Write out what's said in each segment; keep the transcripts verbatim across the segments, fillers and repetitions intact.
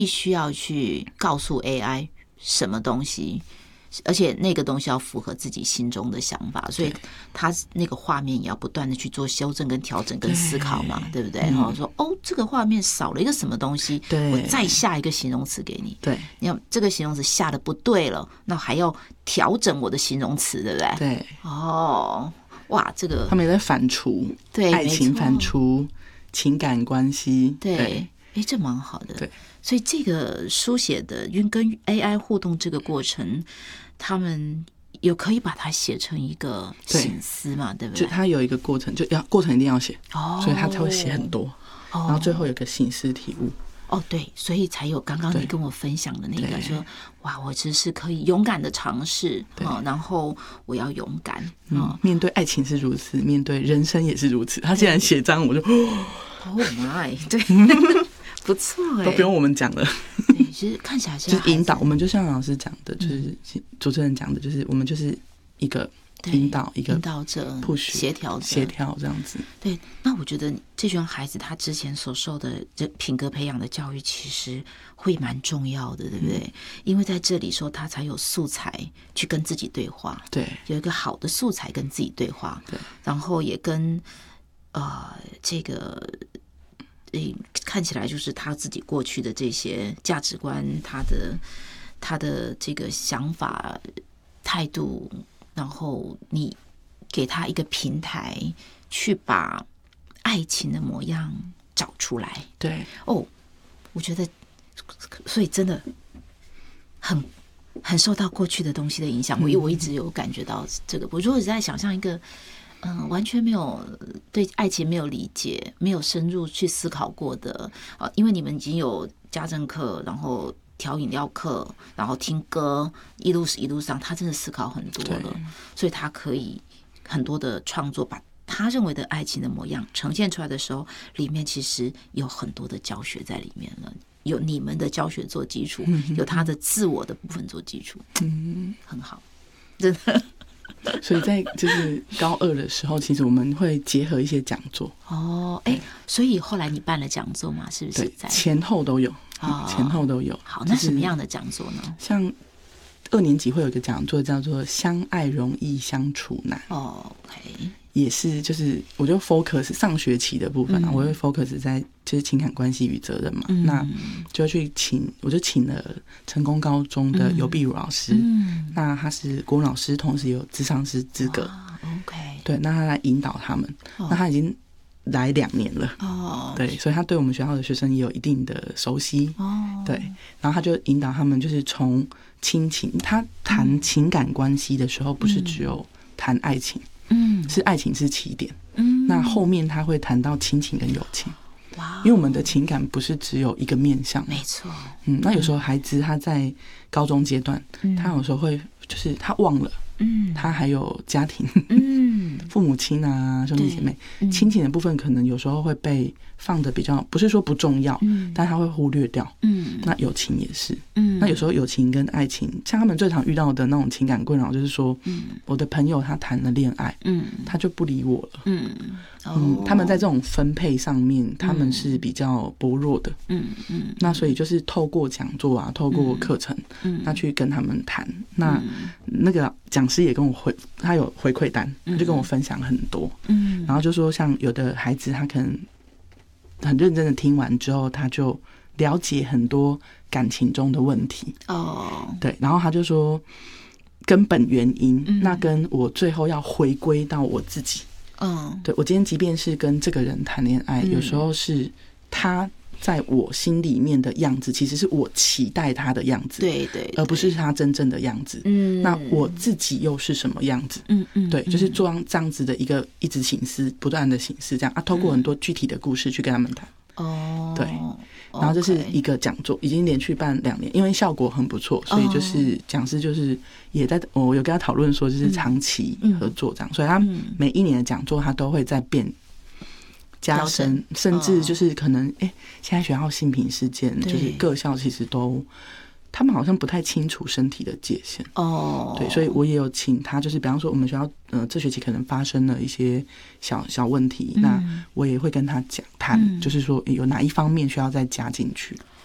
一需要去告诉 A I 什么东西，而且那个东西要符合自己心中的想法，所以他那个画面也要不断的去做修正跟调整跟思考嘛， 对, 对不对？然后、嗯、说哦，这个画面少了一个什么东西，我再下一个形容词给你。 对， 你要这个形容词下的不对了，那还要调整我的形容词，对不对？ 对， 哦，哇，这个他们也在反刍， 对， 爱情反刍情感关系， 对，哎，这蛮好的。 对， 所以这个书写的跟 A I 互动这个过程，他们有可以把它写成一个省思嘛， 对, 对不对？ 就他有一个过程，就要过程一定要写， 哦， 所以他才会写很多，哦、然后最后有个省思体悟。 哦，对，所以才有刚刚你跟我分享的那个说，哇，我只是可以勇敢的尝试、哦、然后我要勇敢、 嗯哦、 面对爱情是如此，面对人生也是如此。他既然写章，我就 Oh my， 对，不错哎， 都不用我们讲了。 对，其实看起来就是引导，我们就像老师讲的，就是主持人讲的，就是我们就是一个引导，一个引导者、协调者、 协调这样子。 对，那我觉得这群孩子他之前所受的这品格培养的教育，其实会蛮重要的，对不对？嗯、因为在这里说他才有素材去跟自己对话， 对， 有一个好的素材跟自己对话， 对， 然后也跟呃这个。诶，看起来就是他自己过去的这些价值观，他的他的这个想法、态度，然后你给他一个平台，去把爱情的模样找出来。 对， 哦，我觉得，所以真的很很受到过去的东西的影响。我我一直有感觉到这个。我如果在想象一个。嗯，完全没有对爱情没有理解，没有深入去思考过的啊，因为你们已经有家政课，然后调饮料课，然后听歌，一路一路上，他真的思考很多了，所以他可以很多的创作，把他认为的爱情的模样呈现出来的时候，里面其实有很多的教学在里面了，有你们的教学做基础，有他的自我的部分做基础，嗯，很好，真的。 所以在就是高二的时候，其实我们会结合一些讲座哦，哎，所以后来你办了讲座嘛？是不是？ 对，前后都有，哦、前后都有。 好，那什么样的讲座呢？ 像二年级会有一个讲座叫做“相爱容易相处难”。 哦 ，OK， 也是就是我就 focus 上学期的部分啊，嗯、我会 focus 在就是情感关系与责任嘛，嗯、那就去请我就请了成功高中的尤碧如老师，嗯、那他是国文老师，同时也有諮商师资格 ，OK， 对，那他来引导他们，哦、那他已经来两年了，哦，对，所以他对我们学校的学生也有一定的熟悉，哦，对，然后他就引导他们就是从亲情，他谈情感关系的时候，不是只有谈爱情。嗯，是爱情是起点，嗯，那后面他会谈到亲情跟友情，哇，因为我们的情感不是只有一个面向， 没错， 嗯，那有时候孩子他在高中阶段，嗯、他有时候会就是他忘了，嗯，他还有家庭，嗯，父母亲啊，兄弟姐妹，嗯、亲情的部分可能有时候会被放的比较，不是说不重要，嗯，但他会忽略掉，嗯，那友情也是，嗯，那有时候友情跟爱情，像他们最常遇到的那种情感困扰，就是说，嗯，我的朋友他谈了恋爱，嗯，他就不理我了，嗯，哦、嗯，他们在这种分配上面，他们是比较薄弱的，嗯嗯，那所以就是透过讲座啊，透过课程，嗯，那去跟他们谈，那那个讲师也跟我回，他有回馈单，他就跟我分享很多，嗯，然后就说像有的孩子他可能很认真的听完之后，他就了解很多感情中的问题哦，对，然后他就说根本原因，嗯、那跟我最后要回归到我自己，嗯，对我今天即便是跟这个人谈恋爱，嗯、有时候是他在我心里面的样子，其实是我期待他的样子， 对 对, 对， 而不是他真正的样子。嗯，那我自己又是什么样子？嗯嗯，对，就是做这样子的一个一直省思，不断的省思，这样啊，透过很多具体的故事去跟他们谈。哦，对，然后这是一个讲座，已经连续办两年，因为效果很不错，所以就是讲师就是也在，我有跟他讨论说，就是长期合作这样，所以他每一年的讲座他都会在变。加深，甚至就是可能，哎、欸，现在学校性平事件，就是各校其实都，他们好像不太清楚身体的界限哦。对，所以我也有请他，就是比方说我们学校，呃，这学期可能发生了一些小小问题，嗯、那我也会跟他讲谈，嗯、就是说、欸、有哪一方面需要再加进去。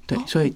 对，所以